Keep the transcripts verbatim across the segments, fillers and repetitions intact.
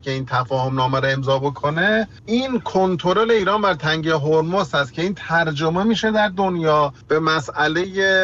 که این تفاهم نامه رو امضا بکنه این کنترل ایران بر تنگه هرمز هست که این ترجمه میشه در دنیا به مسئله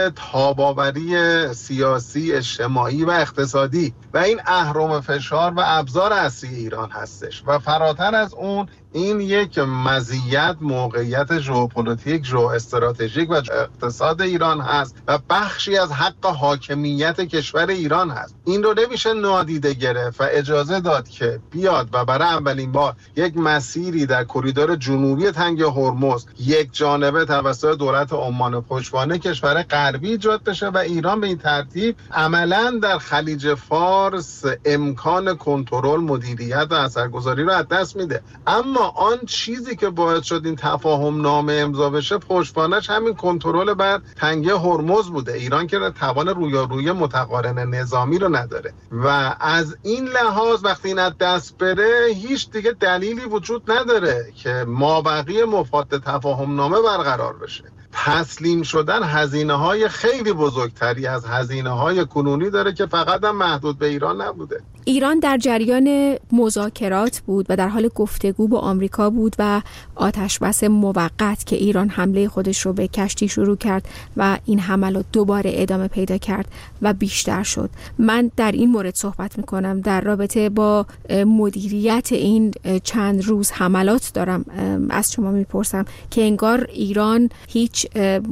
تاباوری سیاسی، اجتماعی و اقتصادی و این اهرم فشار و ابزار اصلی ایران هستش و فراتر از اون این یک مزیت موقعیت ژئوپلیتیک، ژئواستراتژیک و اقتصاد ایران هست و بخشی از حق حاکمیت کشور ایران هست. این رو نمیشه نادیده گرفت و اجازه داد که بیاد و برای اولین بار یک مسیری در کریدور جنوبی تنگ هرمز یک جانبه توسط دولت عمان پشتوانه کشور غربی ایجاد بشه و ایران به این ترتیب عملاً در خلیج فارس امکان کنترل، مدیریت و اثرگذاری رو از دست میده. اما آن چیزی که باعث شد این تفاهم نامه امضا بشه پشتوانش همین کنترل بر تنگه هرمز بوده. ایران که توان رویارویی متقارن نظامی رو نداره و از این لحاظ وقتی این از دست بره هیچ دیگه دلیلی وجود نداره که مابقی مفاد تفاهم نامه برقرار بشه. تسلیم شدن هزینه‌های خیلی بزرگتری از هزینه‌های کنونی داره که فقط هم محدود به ایران نبوده. ایران در جریان مذاکرات بود و در حال گفتگو با آمریکا بود و آتشبس موقت که ایران حمله خودش رو به کشتی شروع کرد و این حملات دوباره ادامه پیدا کرد و بیشتر شد. من در این مورد صحبت میکنم در رابطه با مدیریت این چند روز حملات دارم از شما میپرسم که انگار ایران هیچ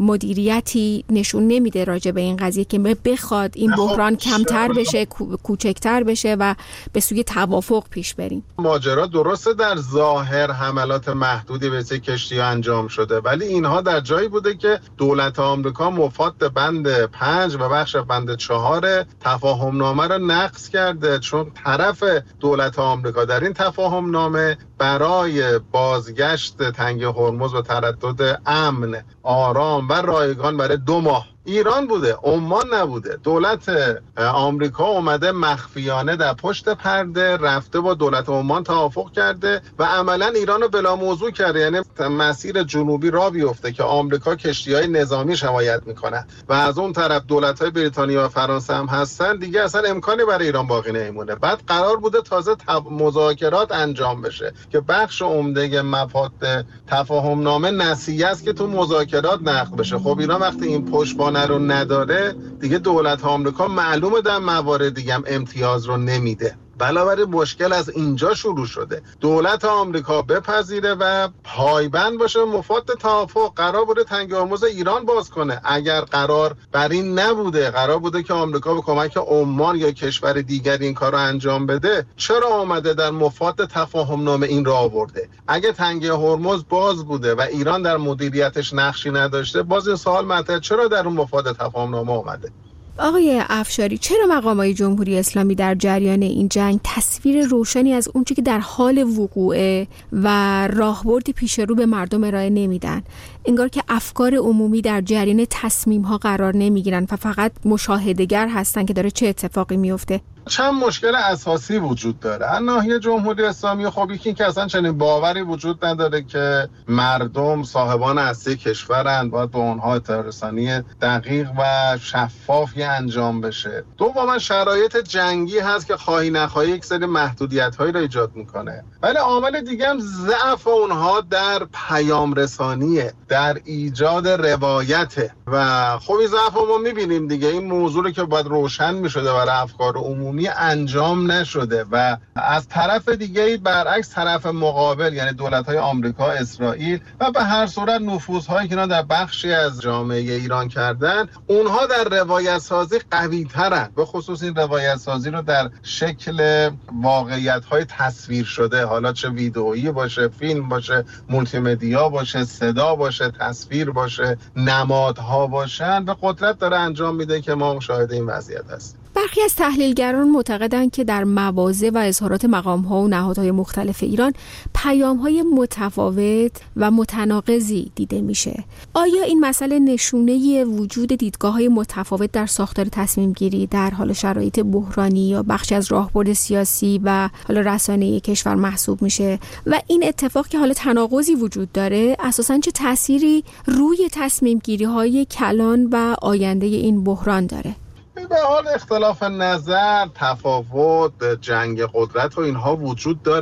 مدیریتی نشون نمیده راجع به این قضیه که بخواد این بحران کمتر بشه، کوچکتر بشه و به سوی توافق پیش بریم. ماجرا درسته در ظاهر حملات محدودی به سه کشتی انجام شده ولی اینها در جایی بوده که دولت آمریکا مفاد بند پنج و بخش بند چهار تفاهم نامه را نقض کرده چون طرف دولت آمریکا در این تفاهم نامه برای بازگشت تنگه هرمز و تردد امن، آرام و رایگان برای دو ماه ایران بوده، عمان نبوده. دولت آمریکا اومده مخفیانه در پشت پرده رفته با دولت عمان توافق کرده و عملا ایران رو بلا موضوع کرده، یعنی مسیر جنوبی را بیفته که آمریکا کشتی‌های نظامی حمایت میکنه و از اون طرف دولت‌های بریتانیا و فرانسه هم هستن، دیگه اصلا امکانی برای ایران باقی نمیمونه. بعد قرار بوده تازه مذاکرات انجام بشه که بخش عمده مفاد تفاهم نامه نسیه است که تو مذاکرات نقض بشه. خب ایران وقتی این پشتوانه رو نداره دیگه دولت آمریکا معلومه در موارد دیگه هم امتیاز رو نمیده. بنابراین مشکل از اینجا شروع شده. دولت آمریکا بپذیره و پایبند باشه مفاد توافق. قرار بوده تنگه هرمز ایران باز کنه. اگر قرار بر این نبوده، قرار بوده که آمریکا به کمک عمان یا کشور دیگری این کار رو انجام بده، چرا آمده در مفاد تفاهم نامه این را آورده؟ اگه تنگه هرمز باز بوده و ایران در مدیریتش نقشی نداشته، باز این سوال مطرحه چرا در اون مفاد تفاهم نامه اومده؟ آقای افشاری، چرا مقامات جمهوری اسلامی در جریان این جنگ تصویر روشنی از اونچه که در حال وقوعه و راهبردی پیش رو به مردم ارائه نمیدن؟ انگار که افکار عمومی در جریان تصمیم‌ها قرار نمیگیرن و فقط مشاهده‌گر هستن که داره چه اتفاقی میفته. چند مشکل اساسی وجود داره. از ناحیه جمهوری اسلامی خب یکی که اصلا چنین باوری وجود نداره که مردم صاحبان اصلی کشورند، باید به اونها اطلاع رسانی دقیق و شفافی انجام بشه. دوما شرایط جنگی هست که خواهی نخواهی یک سری محدودیت‌هایی را ایجاد میکنه. ولی عامل دیگه هم ضعف اونها در پیام رسانیه، در ایجاد روایته و خب این ضعف ما میبینیم دیگه. این موضوعی که باید روشن میشده برای افکار عمومی انجام نشده و از طرف دیگه برعکس طرف مقابل یعنی دولت‌های آمریکا، اسرائیل و به هر صورت نفوذهایی که اینا در بخشی از جامعه ایران کردن، اونها در روایت سازی قوی ترن، به خصوص این روایت سازی رو در شکل واقعیت‌های تصویر شده، حالا چه ویدئویی باشه، فیلم باشه، مولتی مدیا باشه، صدا باشه، تصویر باشه، نمادها باشن، به قدرت داره انجام میده که ما مشاهده این وضعیت هستیم. برخی از تحلیلگران معتقدند که در مواضع و اظهارات مقام‌ها و نهادهای مختلف ایران پیام‌های متفاوت و متناقضی دیده میشه. آیا این مسئله نشونه وجود دیدگاه‌های متفاوت در ساختار تصمیم‌گیری در حال شرایط بحرانی یا بخشی از راهبرد سیاسی و حالا رسانه‌ای کشور محسوب میشه و این اتفاق که حالا تناقضی وجود داره اساساً چه تأثیری روی تصمیم‌گیری‌های کلان و آینده این بحران داره؟ به حال اختلاف نظر، تفاوت، جنگ قدرت و اینها وجود داره.